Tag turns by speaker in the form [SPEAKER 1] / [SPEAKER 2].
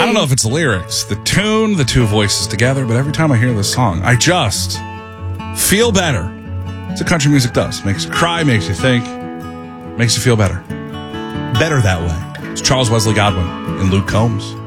[SPEAKER 1] don't know if it's the lyrics, the tune, the two voices together, but every time I hear this song, I just feel better. That's what country music does. Makes you cry, makes you think, makes you feel better. Better that way. It's Charles Wesley Godwin and Luke Combs.